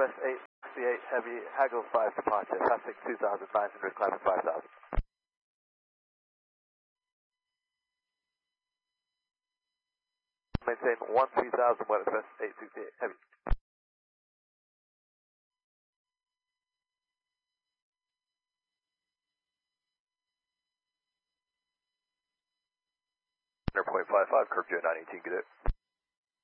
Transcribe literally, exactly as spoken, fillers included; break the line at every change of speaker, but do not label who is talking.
Northwest eight sixty-eight Heavy, Haggle five departure, passing two thousand nine hundred, climbing five thousand. Maintain one three thousand, Northwest eight sixty-eight Heavy. one hundred point five five, Kirk Joe nine eighteen, good day.